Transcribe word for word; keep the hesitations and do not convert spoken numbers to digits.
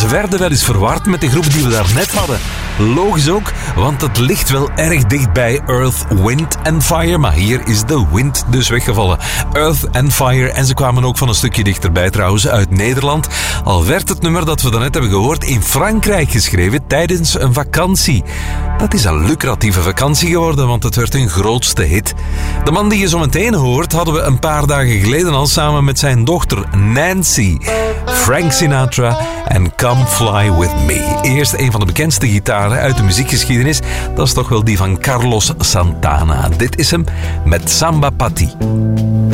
ze werden wel eens verward met de groep die we daarnet hadden. Logisch ook, want het ligt wel erg dicht bij Earth, Wind and Fire. Maar hier is de wind dus weggevallen. Earth and Fire. En ze kwamen ook van een stukje dichterbij trouwens, uit Nederland. Al werd het nummer dat we daarnet hebben gehoord in Frankrijk geschreven tijdens een vakantie. Dat is een lucratieve vakantie geworden, want het werd hun grootste hit. De man die je zo meteen hoort, hadden we een paar dagen geleden al samen met zijn dochter Nancy. Frank Sinatra en Come Fly With Me. Eerst een van de bekendste gitaren uit de muziekgeschiedenis. Dat is toch wel die van Carlos Santana. Dit is hem met Samba Pati.